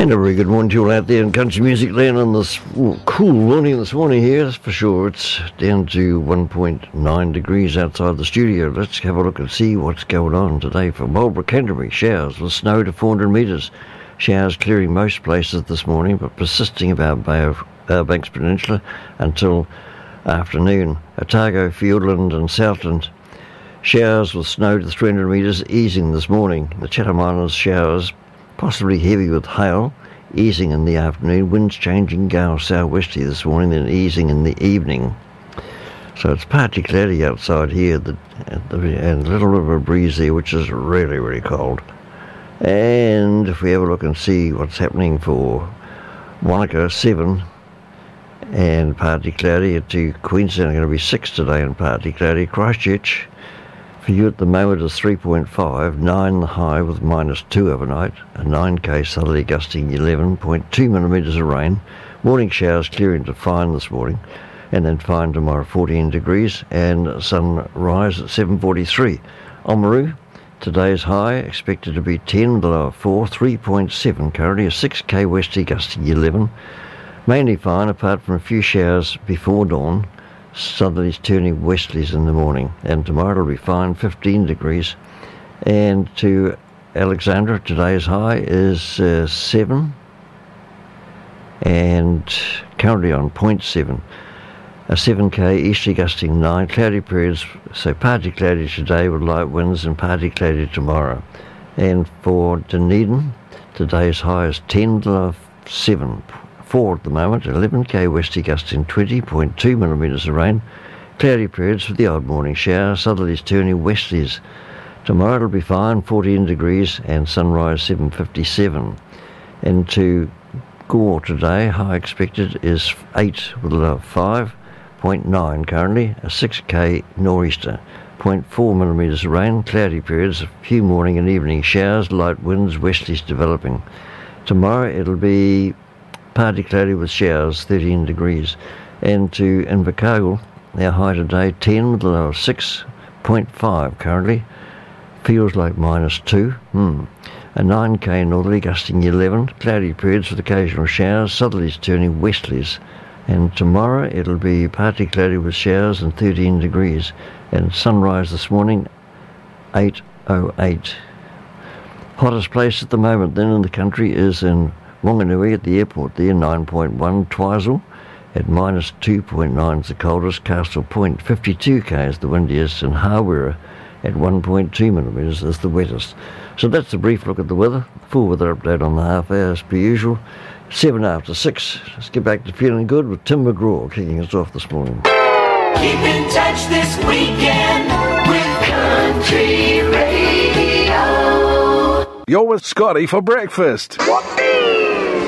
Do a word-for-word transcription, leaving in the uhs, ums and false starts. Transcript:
And a very good morning to you all out there in country music land on this well, cool morning this morning here, that's for sure. It's down to one point nine degrees outside the studio. Let's have a look and see what's going on today for Marlborough, Canterbury. Showers with snow to four hundred metres. Showers clearing most places this morning, but persisting about Bay of uh, Banks Peninsula until afternoon. Otago, Fiordland and Southland. Showers with snow to three hundred metres, easing this morning. The Chatham Islands showers possibly heavy with hail, easing in the afternoon. Winds changing gale southwesterly this morning, then easing in the evening. So it's partly cloudy outside here, the, the, and a little bit of a breeze there, which is really, really cold. And if we have a look and see what's happening for Wanaka, seven, and partly cloudy. To Queenstown, going to be six today and partly cloudy. Christchurch, for you at the moment, is three point five, nine the high with minus two overnight, a nine K southerly gusting eleven point two millimetres of rain. Morning showers clearing to fine this morning, and then fine tomorrow, fourteen degrees, and sunrise at seven forty-three. Oamaru, today's high expected to be ten, the low of four, three point seven currently, a six K westerly gusting eleven. Mainly fine apart from a few showers before dawn. Southerlies turning westerlies in the morning, and tomorrow it'll be fine, fifteen degrees. And to Alexandra, today's high is uh, seven, and currently on zero point seven. A seven K easterly gusting nine, cloudy periods, so partly cloudy today with light winds and partly cloudy tomorrow. And for Dunedin, today's high is ten, the low of seven. four at the moment, eleven K westerly gusting twenty point two millimetres of rain. Cloudy periods with the odd morning shower, southerlies turning westerlies. Tomorrow it'll be fine, fourteen degrees, and sunrise seven fifty-seven. And to Gore today, high expected is eight with a low of five point nine currently, a six K nor'easter, zero point four millimetres of rain, cloudy periods, a few morning and evening showers, light winds, westerlies developing. Tomorrow it'll be partly cloudy with showers, thirteen degrees. And to Invercargill, our high today, ten with a low of six point five currently. Feels like minus two. Hmm. A nine K northerly gusting eleven. Cloudy periods with occasional showers, southerlies turning westerlies. And tomorrow it'll be partly cloudy with showers and thirteen degrees. And sunrise this morning, eight oh eight. Hottest place at the moment then in the country is in Wanganui at the airport there, nine point one. Twizel at minus two point nine is the coldest. Castle Point, fifty-two K is the windiest, and Hawera at one point two millimetres is the wettest. So that's a brief look at the weather. Full weather update on the half hour as per usual. Seven after six. Let's get back to feeling good with Tim McGraw kicking us off this morning. Keep in touch this weekend with Country Radio. You're with Scotty for breakfast. What?